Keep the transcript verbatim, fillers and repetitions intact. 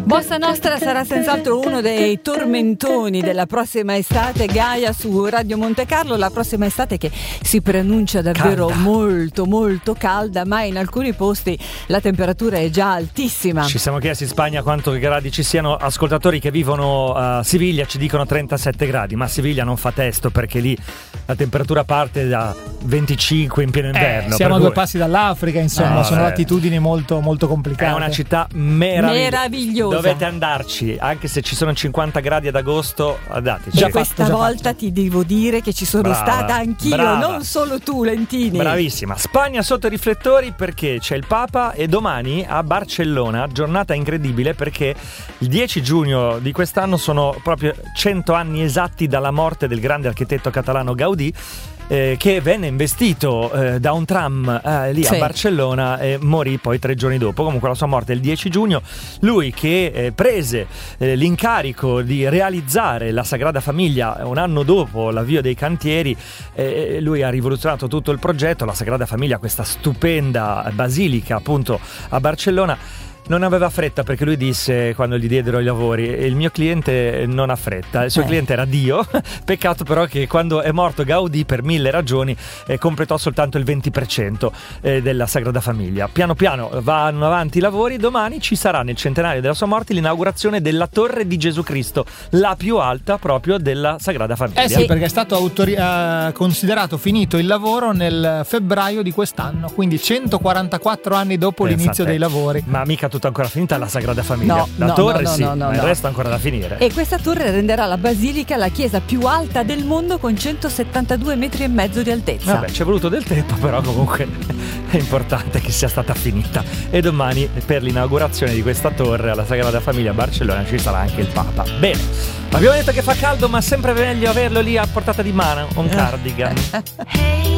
Bossa Nostra sarà senz'altro uno dei tormentoni della prossima estate, Gaia, su Radio Monte Carlo. La prossima estate che si preannuncia davvero calda. molto molto calda, ma in alcuni posti la temperatura è già altissima. Ci siamo chiesti in Spagna quanto gradi ci siano. Ascoltatori che vivono a Siviglia ci dicono trentasette gradi, ma Siviglia non fa testo perché lì la temperatura parte da venticinque in pieno inverno. Eh, siamo a due cui... passi dall'Africa, insomma, no, sono eh. latitudini molto molto complicate. È una città meravigli- meravigliosa. Dovete andarci, anche se ci sono cinquanta gradi ad agosto, andateci. Già questa fatto, volta fatto. ti devo dire che ci sono Brava, stata anch'io, brava. non solo tu, Lentini. Bravissima. Spagna sotto i riflettori perché c'è il Papa, e domani a Barcellona, giornata incredibile perché il dieci giugno di quest'anno sono proprio cento anni esatti dalla morte del grande architetto catalano Gaudì, Eh, che venne investito eh, da un tram eh, lì sì. a Barcellona e morì poi tre giorni dopo. Comunque la sua morte è il dieci giugno. Lui che eh, prese eh, l'incarico di realizzare la Sagrada Famiglia un anno dopo l'avvio dei cantieri, eh, lui ha rivoluzionato tutto il progetto. La Sagrada Famiglia, questa stupenda basilica appunto a Barcellona, non aveva fretta perché lui disse, quando gli diedero i lavori, il mio cliente non ha fretta, il suo eh. cliente era Dio. Peccato però che quando è morto Gaudì, per mille ragioni, eh, completò soltanto il venti per cento eh, della Sagrada Famiglia. Piano piano vanno avanti i lavori. Domani ci sarà, nel centenario della sua morte, l'inaugurazione della Torre di Gesù Cristo, la più alta proprio della Sagrada Famiglia. Eh sì, perché è stato autori- uh, considerato finito il lavoro nel febbraio di quest'anno, quindi centoquarantaquattro anni dopo Pensa l'inizio a te. dei lavori. Ma mica tutta ancora finita la Sagrada Famiglia. No, la no, torre no, no, sì, no, no, ma il no. resto ancora da finire. E questa torre renderà la basilica la chiesa più alta del mondo, con centosettantadue metri e mezzo di altezza. Vabbè, ci è voluto del tempo, però comunque è importante che sia stata finita. E domani, per l'inaugurazione di questa torre alla Sagrada Famiglia a Barcellona, ci sarà anche il Papa. Bene, abbiamo detto che fa caldo, ma sempre meglio averlo lì a portata di mano, un cardigan.